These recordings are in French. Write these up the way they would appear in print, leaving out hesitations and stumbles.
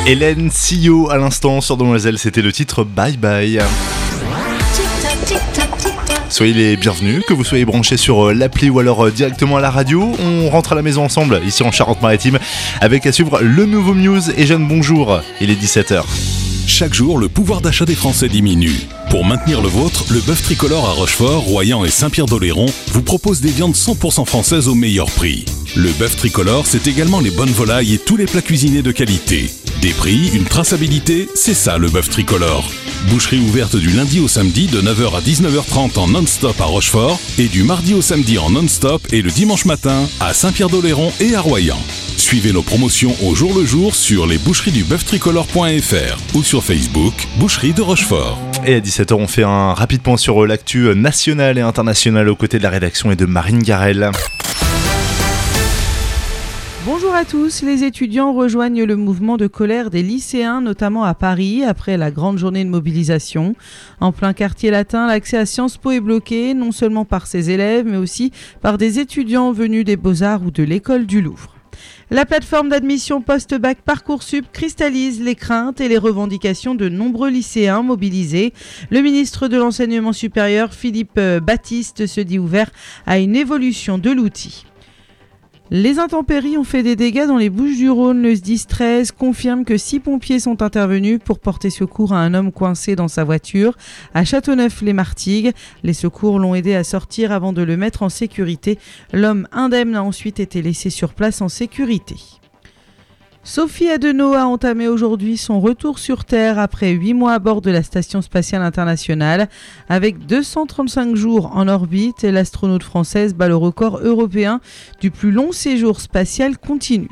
Hélène Sillot à l'instant sur Demoiselle, c'était le titre Bye Bye. Soyez les bienvenus, que vous soyez branchés sur l'appli ou alors directement à la radio. On rentre à la maison ensemble, ici en Charente-Maritime, avec à suivre le nouveau Muse. Et Jeanne, bonjour, il est 17h. Chaque jour, le pouvoir d'achat des Français diminue. Pour maintenir le vôtre, le bœuf tricolore à Rochefort, Royan et Saint-Pierre-d'Oléron vous propose des viandes 100% françaises au meilleur prix. Le bœuf tricolore, c'est également les bonnes volailles et tous les plats cuisinés de qualité. Des prix, une traçabilité, c'est ça le bœuf tricolore. Boucherie ouverte du lundi au samedi de 9h à 19h30 en non-stop à Rochefort et du mardi au samedi en non-stop et le dimanche matin à Saint-Pierre-d'Oléron et à Royan. Suivez nos promotions au jour le jour sur lesboucheries-du-bœuf-tricolore.fr ou sur Facebook, Boucherie de Rochefort. Et à 17h, on fait un rapide point sur l'actu nationale et internationale aux côtés de la rédaction et de Marine Garel. Bonjour à tous, les étudiants rejoignent le mouvement de colère des lycéens, notamment à Paris, après la grande journée de mobilisation. En plein quartier latin, l'accès à Sciences Po est bloqué, non seulement par ses élèves, mais aussi par des étudiants venus des Beaux-Arts ou de l'école du Louvre. La plateforme d'admission post-bac Parcoursup cristallise les craintes et les revendications de nombreux lycéens mobilisés. Le ministre de l'Enseignement supérieur, Philippe Baptiste, se dit ouvert à une évolution de l'outil. Les intempéries ont fait des dégâts dans les Bouches-du-Rhône. Le SDIS 13 confirme que 6 pompiers sont intervenus pour porter secours à un homme coincé dans sa voiture à Châteauneuf-les-Martigues. Les secours l'ont aidé à sortir avant de le mettre en sécurité. L'homme indemne a ensuite été laissé sur place en sécurité. Sophie Adenau a entamé aujourd'hui son retour sur Terre après 8 mois à bord de la Station spatiale internationale. Avec 235 jours en orbite, l'astronaute française bat le record européen du plus long séjour spatial continu.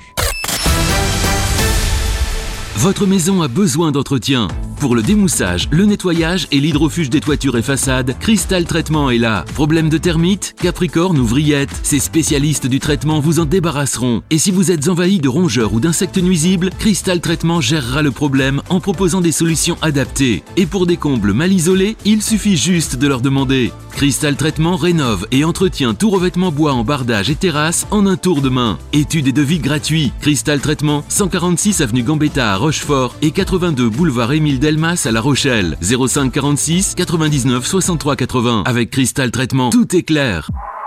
Votre maison a besoin d'entretien. Pour le démoussage, le nettoyage et l'hydrofuge des toitures et façades, Cristal Traitement est là. Problème de termites, capricorne ou vrillettes, ces spécialistes du traitement vous en débarrasseront. Et si vous êtes envahi de rongeurs ou d'insectes nuisibles, Cristal Traitement gérera le problème en proposant des solutions adaptées. Et pour des combles mal isolés, il suffit juste de leur demander. Cristal Traitement rénove et entretient tout revêtement bois en bardage et terrasse en un tour de main. Études et devis gratuits. Cristal Traitement, 146 avenue Gambetta à Rochefort et 82 boulevard Émile Delmas à La Rochelle. 05 46 99 63 80. Avec Cristal Traitement, tout est clair.